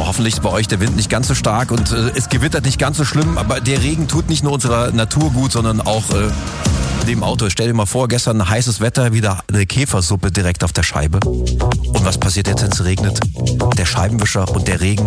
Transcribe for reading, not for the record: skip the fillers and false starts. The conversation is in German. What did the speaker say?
Hoffentlich ist bei euch der Wind nicht ganz so stark und es gewittert nicht ganz so schlimm, aber der Regen tut nicht nur unserer Natur gut, sondern auch dem Auto. Stell dir mal vor, gestern heißes Wetter, wieder eine Käfersuppe direkt auf der Scheibe. Und was passiert jetzt, wenn es regnet? Der Scheibenwischer und der Regen